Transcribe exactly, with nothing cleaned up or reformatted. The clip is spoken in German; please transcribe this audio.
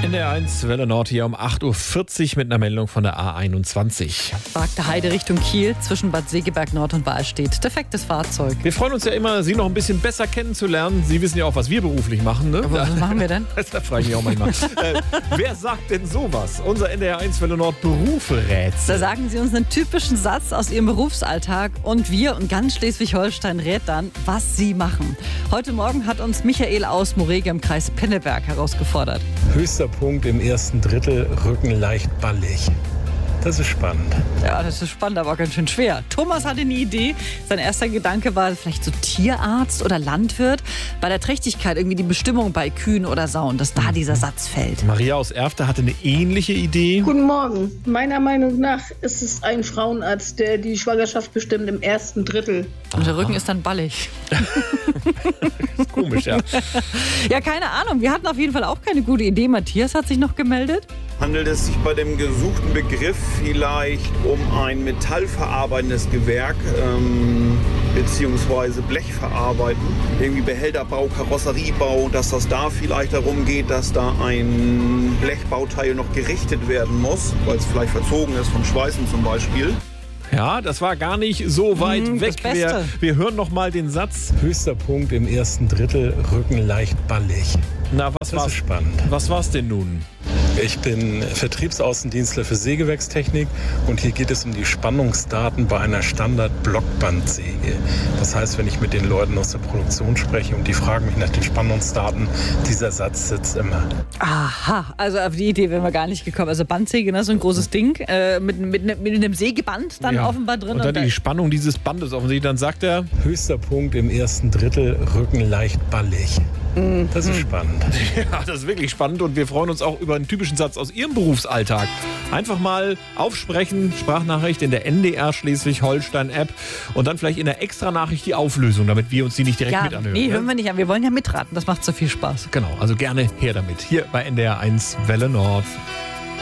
In der eins Welle Nord hier um acht Uhr vierzig mit einer Meldung von der A einundzwanzig. Fragte Heide Richtung Kiel zwischen Bad Segeberg Nord und Wahlstedt. Defektes Fahrzeug. Wir freuen uns ja immer, Sie noch ein bisschen besser kennenzulernen. Sie wissen ja auch, was wir beruflich machen, ne? Aber was machen wir denn? Da frage ich mich auch manchmal. äh, wer sagt denn sowas? Unser N D R eins Welle Nord Berufe-Rätsel. Da sagen Sie uns einen typischen Satz aus Ihrem Berufsalltag und wir und ganz Schleswig-Holstein rät dann, was Sie machen. Heute Morgen hat uns Michael aus Morege im Kreis Pinneberg herausgefordert. Höchster Punkt im ersten Drittel, Rücken leicht ballig. Das ist spannend. Ja, das ist spannend, aber auch ganz schön schwer. Thomas hatte eine Idee. Sein erster Gedanke war vielleicht so Tierarzt oder Landwirt. Bei der Trächtigkeit irgendwie die Bestimmung bei Kühen oder Sauen, dass da dieser Satz fällt. Maria aus Erfte hatte eine ähnliche Idee. Guten Morgen. Meiner Meinung nach ist es ein Frauenarzt, der die Schwangerschaft bestimmt im ersten Drittel. Und der Rücken ist dann ballig. Komisch, ja. Ja, keine Ahnung. Wir hatten auf jeden Fall auch keine gute Idee. Matthias hat sich noch gemeldet. Handelt es sich bei dem gesuchten Begriff vielleicht um ein metallverarbeitendes Gewerk ähm, beziehungsweise Blechverarbeiten? Irgendwie Behälterbau, Karosseriebau, dass das da vielleicht darum geht, dass da ein Blechbauteil noch gerichtet werden muss, weil es vielleicht verzogen ist vom Schweißen zum Beispiel. Ja, das war gar nicht so weit Mm, weg. das Wir, Beste. wir hören noch mal den Satz. Höchster Punkt im ersten Drittel, Rücken leicht ballig. Na, was Das war's? ist spannend. Was war's denn nun? Ich bin Vertriebsaußendienstler für Sägewerksteknik und hier geht es um die Spannungsdaten bei einer Standard-Blockbandsäge. Das heißt, wenn ich mit den Leuten aus der Produktion spreche und die fragen mich nach den Spannungsdaten, dieser Satz sitzt immer. Aha, also auf die Idee wären wir gar nicht gekommen. Also Bandsäge, ne, so ein großes Ding äh, mit, mit, ne- mit einem Sägeband dann Ja. offenbar drin. Und dann da- die Spannung dieses Bandes offensichtlich. Dann sagt er, Höchster Punkt im ersten Drittel, Rücken leicht ballig. Das ist spannend. ja, das ist wirklich spannend und wir freuen uns auch über einen typischen Satz aus Ihrem Berufsalltag. Einfach mal aufsprechen, Sprachnachricht in der N D R Schleswig-Holstein-App und dann vielleicht in der Extranachricht die Auflösung, damit wir uns die nicht direkt ja, mit anhören. nee, ne? hören wir nicht an. Wir wollen ja mitraten. Das macht so viel Spaß. Genau, also gerne her damit. Hier bei N D R eins Welle Nord.